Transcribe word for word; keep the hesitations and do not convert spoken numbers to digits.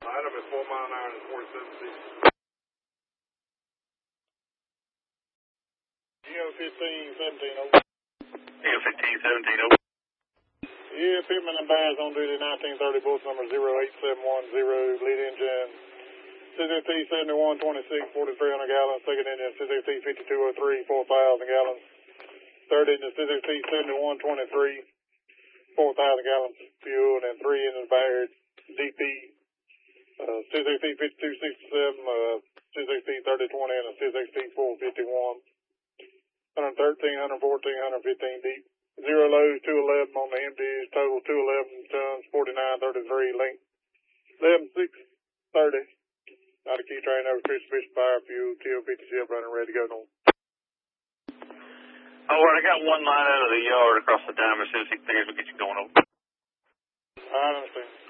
Item is four mile an hour and forty-seven feet. G O fifteen seventeen over. G O fifteen seventeen over. Yeah, Pittman and Bass on duty nineteen thirty, both number zero eight seven one zero, lead engine C Z T seventy-one twenty-six, forty-three hundred gallons, second engine C Z T fifty-two oh three, four thousand gallons, third engine C Z T seventy-one twenty-three, four thousand gallons fuel, and then three engines Bayard D P, uh, C Z T fifty-two sixty-seven, uh, C Z T thirty twenty, and a C Z T four fifty-one, one thirteen, one fourteen, one fifteen deep. Zero loads, two eleven on the empties, total two eleven tons, forty-nine thirty-three, length eleven six thirty. Out of key train over Chris Fish Fire Fuel, T O fifty ship running ready to go north. All right, I got one line out of the yard across the diamond. As soon as he clears, we'll get you going over. I understand.